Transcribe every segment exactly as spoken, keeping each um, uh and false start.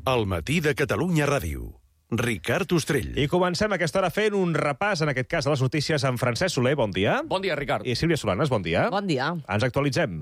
El matí de Catalunya Ràdio. Ricard Ostrell. I comencem aquesta hora fent un repàs, en aquest cas, de les notícies amb Francesc Soler, bon dia. Bon dia, Ricard. I Sílvia Solanes, bon dia. Bon dia. Ens actualitzem.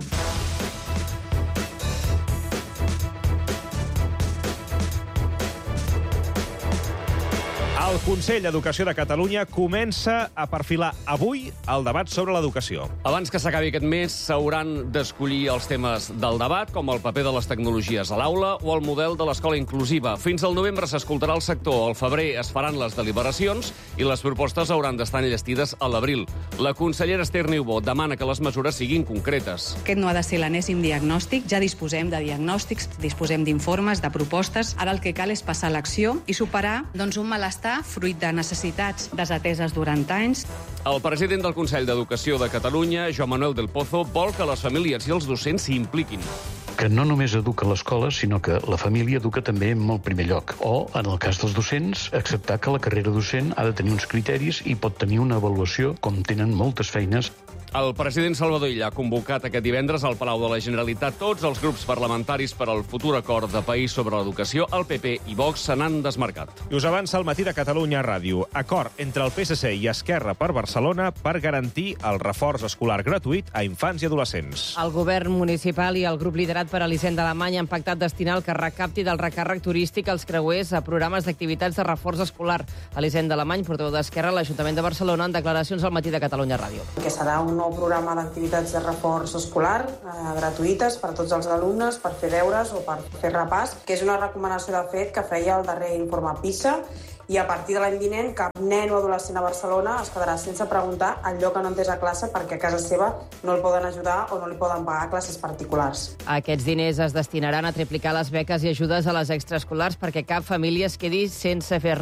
El Consell d'Educació de Catalunya comença a perfilar avui el debat sobre l'educació. Abans que s'acabi aquest mes, s'hauran d'escollir els temes del debat, com el paper de les tecnologies a l'aula o el model de l'escola inclusiva. Fins al novembre s'escoltarà el sector, al febrer es faran les deliberacions i les propostes hauran d'estar enllestides a l'abril. La consellera Esther Niubó demana que les mesures siguin concretes. Aquest no ha de ser l'enèsim diagnòstic. Ja disposem de diagnòstics, disposem d'informes, de propostes. Ara el que cal és passar a l'acció i superar doncs, un malestar fruit de necessitats desateses durant anys. El president del Consell d'Educació de Catalunya, Joan Manuel del Pozo, vol que les famílies i els docents s'hi impliquin. Que no només educa l'escola, sinó que la família educa també en el primer lloc. O, en el cas dels docents, acceptar que la carrera docent ha de tenir uns criteris i pot tenir una avaluació, com tenen moltes feines. El president Salvador Illa ha convocat aquest divendres al Palau de la Generalitat tots els grups parlamentaris per al futur acord de país sobre l'educació. El P P i Vox se n'han desmarcat. I us avança el matí de Catalunya Ràdio. Acord entre el P S C i Esquerra per Barcelona per garantir el reforç escolar gratuït a infants i adolescents. El govern municipal i el grup liderat per Elisenda Alemany han pactat destinar el que recapti del recàrrec turístic als creuers a programes d'activitats de reforç escolar. Elisenda Alemany, portaveu d'Esquerra a l'Ajuntament de Barcelona, en declaracions al matí de Catalunya Ràdio. Que serà un nou programa d'activitats de reforç escolar eh, gratuïtes per a tots els alumnes per fer deures o per fer repàs, que és una recomanació de fet que feia el darrer informe PISA, i a partir de l'any vinent cap nen o adolescent a Barcelona es quedarà sense preguntar allò que no entès a classe perquè a casa seva no el poden ajudar o no li poden pagar classes particulars. Aquests diners es destinaran a triplicar les beques i ajudes a les extraescolars perquè cap família es quedi sense fer